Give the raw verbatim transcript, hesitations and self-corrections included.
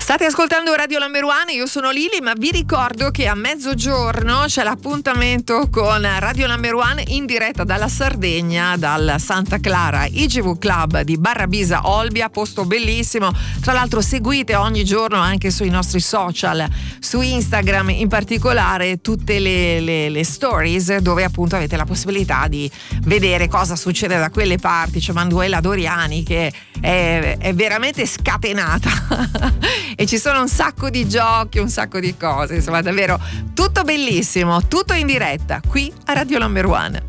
State ascoltando Radio Number One, io sono Lili, ma vi ricordo che a mezzogiorno c'è l'appuntamento con Radio Number One in diretta dalla Sardegna, dal Santa Clara I G V Club di Barrabisa Olbia, posto bellissimo. Tra l'altro seguite ogni giorno anche sui nostri social, su Instagram in particolare, tutte le, le, le stories dove appunto avete la possibilità di vedere cosa succede da quelle parti. C'è Manuela Doriani che è, è veramente scatenata e ci sono un sacco di giochi, un sacco di cose, insomma davvero tutto bellissimo, tutto in diretta qui a Radio Number One.